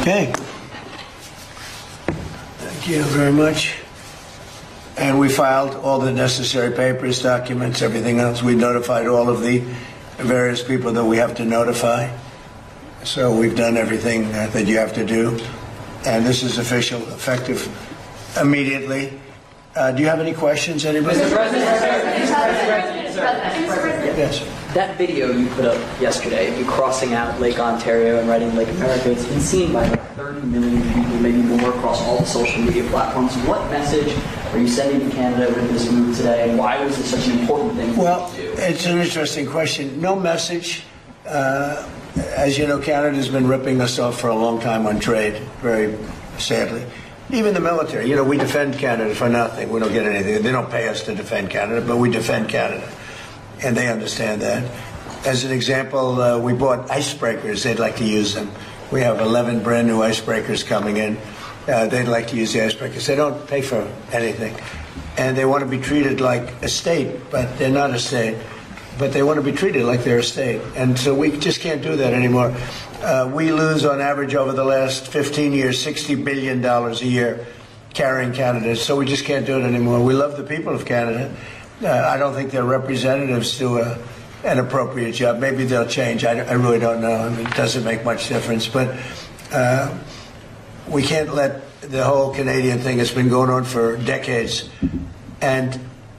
Okay. Thank you very much. And we filed all the necessary papers, documents, everything else. We notified all of the various people that we have to notify. So we've done everything that you have to do. And this is official, effective immediately. Do you have any questions, anybody? Mr. President. Yes. That video you put up yesterday of you crossing out Lake Ontario and writing Lake America, it's been seen by like 30 million people, maybe more, across all the social media platforms. What message are you sending to Canada with this move today, and why was this such an important thing for you to do? It's an interesting question. No message. As you know, Canada's been ripping us off for a long time on trade, very sadly. Even the military. You know, we defend Canada for nothing. We don't get anything. They don't pay us to defend Canada, but we defend Canada. And they understand that. As an example, we bought icebreakers. They'd like to use them. We have 11 brand new icebreakers coming in. They'd like to use the icebreakers. They don't pay for anything. And they want to be treated like a state, but they're not a state. But they want to be treated like they're a state. And so we just can't do that anymore. We lose, on average, over the last 15 years, $60 billion a year carrying Canada. So we just can't do it anymore. We love the people of Canada. I don't think their representatives do an appropriate job. Maybe they'll change. I really don't know. I mean, it doesn't make much difference. But we can't let the whole Canadian thing that's been going on for decades. And